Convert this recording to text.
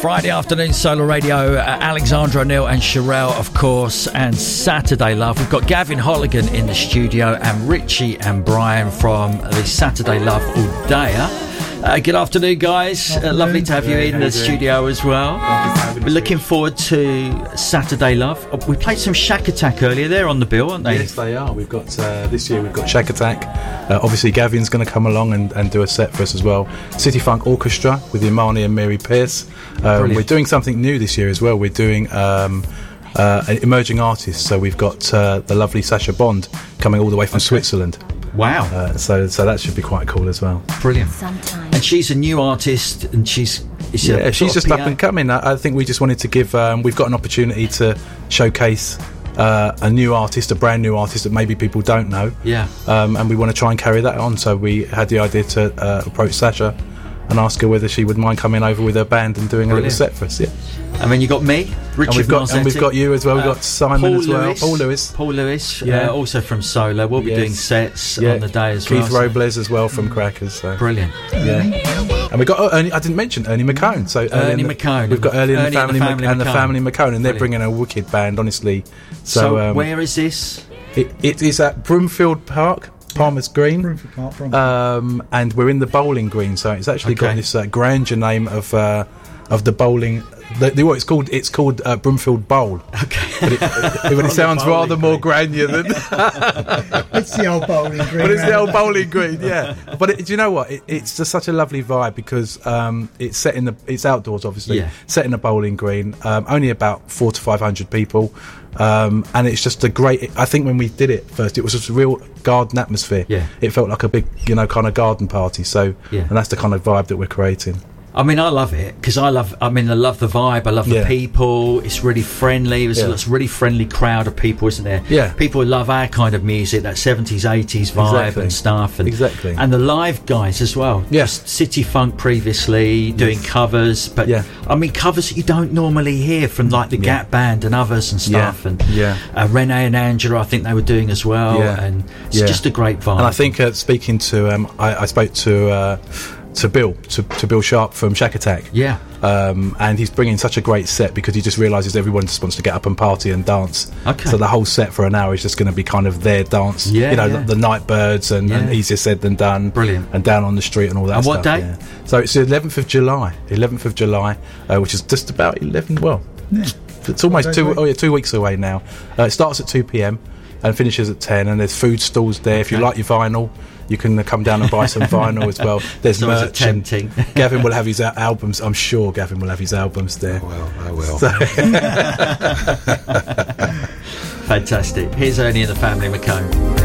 Friday afternoon Solar Radio, Alexandra O'Neill and Sherelle, of course, and Saturday Love. We've got Gavin Holligan in the studio and Richie and Brian from the Saturday Love Udaya. Good afternoon, guys. Lovely to have you in the studio as well. We're looking forward to Saturday Love. We played some Shack Attack earlier. They're on the bill, aren't they? Yes, they are. We've got this year we've got Shack Attack. Obviously, Gavin's going to come along and do a set for us as well. City Funk Orchestra with Imani and Mary Pierce. We're doing something new this year as well. We're doing emerging artists. So we've got the lovely Sasha Bond coming all the way from Switzerland. Wow. So that should be quite cool as well. Brilliant. And she's a new artist, and she's just up and coming. I think we just wanted to give. We've got an opportunity to showcase a new artist, a brand new artist that maybe people don't know. Yeah. And we want to try and carry that on. So we had the idea to approach Sasha and ask her whether she would mind coming over with her band and doing a little set for us. Yeah. And then you got me, Richard and we've got you as well. We've got Simon Paul as well. Lewis. Paul Lewis, also from Solar. We'll be doing sets on the day as well. Keith Robles as well from Crackers. So. Brilliant. Yeah. And we got Ernie. I didn't mention Ernie McCone. So Ernie McCone. We've got Ernie and the family McCone, and they're bringing a wicked band, honestly. So where is this? It is at Broomfield Park. Palmer's Green, and we're in the bowling green, so it's actually got this grandeur name of the bowling. It's called Broomfield Bowl. Okay, but it sounds rather more grandeur than. It's the old bowling green. But it's the old bowling green, yeah. But do you know what? It's just such a lovely vibe because it's set in it's outdoors, obviously. Set in a bowling green, only about 400 to 500 people. And it's just a great. I think when we did it first, it was just a real garden atmosphere. Yeah, it felt like a big, kind of garden party. So, and that's the kind of vibe that we're creating. I mean, I love it because I love the vibe. I love the people. It's really friendly. There's a really friendly crowd of people, isn't there? Yeah. People who love our kind of music, that 70s, 80s vibe and stuff. And, and the live guys as well. Yeah. Just City Funk previously, doing covers. But, I mean, covers that you don't normally hear from, like, the Gap Band and others and stuff. And Renee and Angela, I think they were doing as well. Yeah. And it's just a great vibe. And I think speaking to... I spoke to Bill Sharp from Shack Attack. Yeah. And he's bringing such a great set because he just realises everyone just wants to get up and party and dance. Okay. So the whole set for an hour is just going to be kind of their dance. The Nightbirds and Easier Said Than Done. Brilliant. And Down on the Street and all that stuff. And what day? Yeah. So it's the 11th of July, which is just about 11, it's almost 2 weeks away now. It starts at 2 p.m. and finishes at 10, and there's food stalls there. If you like your vinyl, you can come down and buy some vinyl as well. There's merch. Tempting. Gavin will have his albums. I'm sure Gavin will have his albums there. I will. So Fantastic. Here's Ernie and the family McCone.